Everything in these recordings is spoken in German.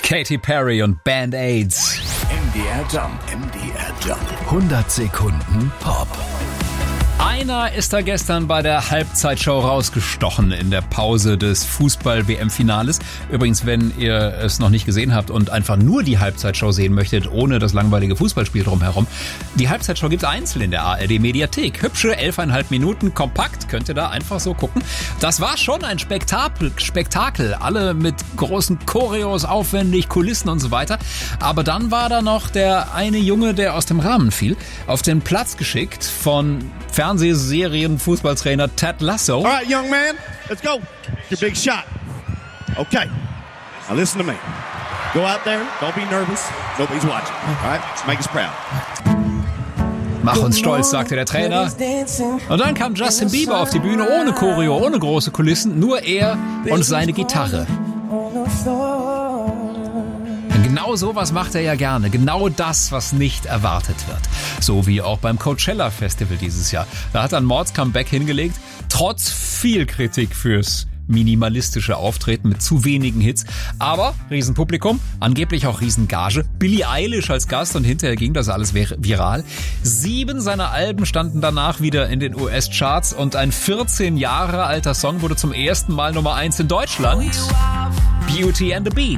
Katy Perry und Band-Aids. MDR Jump. 100 Sekunden Pop. Einer ist da gestern bei der Halbzeitshow rausgestochen in der Pause des Fußball-WM-Finales. Übrigens, wenn ihr es noch nicht gesehen habt und einfach nur die Halbzeitshow sehen möchtet, ohne das langweilige Fußballspiel drumherum. Die Halbzeitshow gibt's einzeln in der ARD-Mediathek. Hübsche 11,5 Minuten, kompakt, könnt ihr da einfach so gucken. Das war schon ein Spektakel. Alle mit großen Choreos, aufwendig, Kulissen und so weiter. Aber dann war da noch der eine Junge, der aus dem Rahmen fiel, auf den Platz geschickt von Fernsehserien-Fußballtrainer Ted Lasso. All right, young man, let's go. Your big shot. Okay, now listen to me. Go out there, don't be nervous. Nobody's watching. All right, make us proud. Mach uns stolz, sagte der Trainer. Und dann kam Justin Bieber auf die Bühne ohne Choreo, ohne große Kulissen, nur er und seine Gitarre. Genau sowas macht er ja gerne. Genau das, was nicht erwartet wird. So wie auch beim Coachella Festival dieses Jahr. Da hat er ein Mords-Comeback hingelegt, trotz viel Kritik fürs minimalistische Auftreten mit zu wenigen Hits. Aber Riesenpublikum, angeblich auch Riesengage. Billie Eilish als Gast und hinterher ging das alles viral. 7 seiner Alben standen danach wieder in den US-Charts und ein 14 Jahre alter Song wurde zum ersten Mal Nummer 1 in Deutschland. Beauty and the Beat.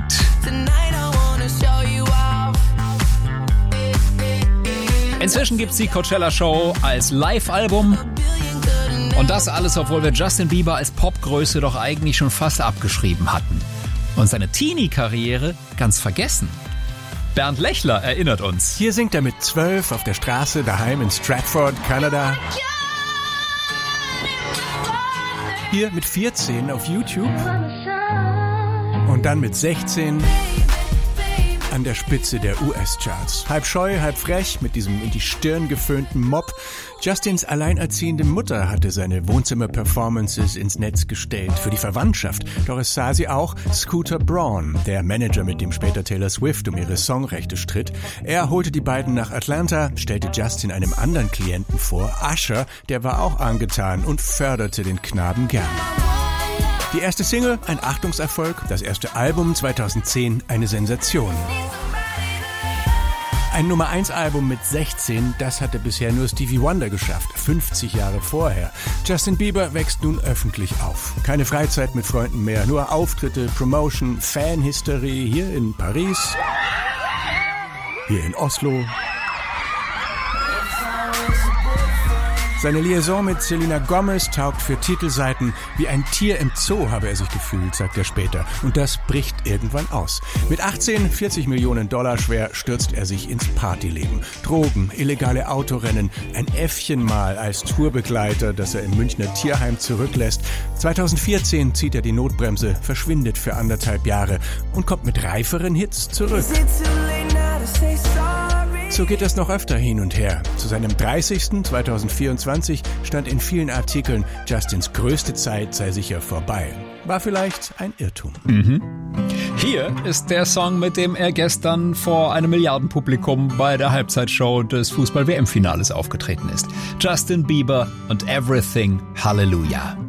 Inzwischen gibt's die Coachella-Show als Live-Album. Und das alles, obwohl wir Justin Bieber als Popgröße doch eigentlich schon fast abgeschrieben hatten. Und seine Teenie-Karriere ganz vergessen. Bernd Lechler erinnert uns. Hier singt er mit 12 auf der Straße daheim in Stratford, Kanada. Hier mit 14 auf YouTube. Und dann mit 16 an der Spitze der US-Charts. Halb scheu, halb frech, mit diesem in die Stirn geföhnten Mob. Justins alleinerziehende Mutter hatte seine Wohnzimmer-Performances ins Netz gestellt für die Verwandtschaft. Doch es sah sie auch Scooter Braun, der Manager, mit dem später Taylor Swift um ihre Songrechte stritt. Er holte die beiden nach Atlanta, stellte Justin einem anderen Klienten vor, Usher, der war auch angetan und förderte den Knaben gern. Die erste Single, ein Achtungserfolg, das erste Album 2010, eine Sensation. Ein Nummer-1-Album mit 16, das hatte bisher nur Stevie Wonder geschafft, 50 Jahre vorher. Justin Bieber wächst nun öffentlich auf. Keine Freizeit mit Freunden mehr, nur Auftritte, Promotion, Fanhysterie hier in Paris, hier in Oslo. Seine Liaison mit Selena Gomez taugt für Titelseiten. Wie ein Tier im Zoo habe er sich gefühlt, sagt er später. Und das bricht irgendwann aus. Mit 18, 40 Millionen Dollar schwer, stürzt er sich ins Partyleben. Drogen, illegale Autorennen, ein Äffchenmal als Tourbegleiter, das er im Münchner Tierheim zurücklässt. 2014 zieht er die Notbremse, verschwindet für 1,5 Jahre und kommt mit reiferen Hits zurück. So geht es noch öfter hin und her. Zu seinem 30. 2024 stand in vielen Artikeln, Justins größte Zeit sei sicher vorbei. War vielleicht ein Irrtum. Hier ist der Song, mit dem er gestern vor einem Milliardenpublikum bei der Halbzeitshow des Fußball-WM-Finales aufgetreten ist. Justin Bieber und Everything Hallelujah.